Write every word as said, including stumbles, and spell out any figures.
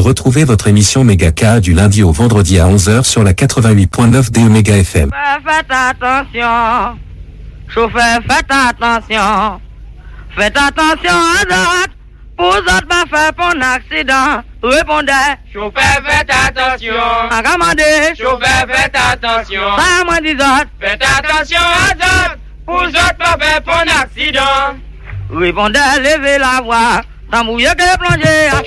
Retrouvez votre émission Megaka du lundi au vendredi à onze heures sur la quatre-vingt-huit point neuf de Omega F M. Faites attention, chauffeur, faites attention, faites attention à droite, pour autres pas faire un accident. Répondez, chauffeur, faites attention. Agamandé, chauffeur, faites attention. Ça m'a dit d'autres, faites attention à droite, pour autres pas faire un accident. répondez, levez la voix, ça mouille que plongé.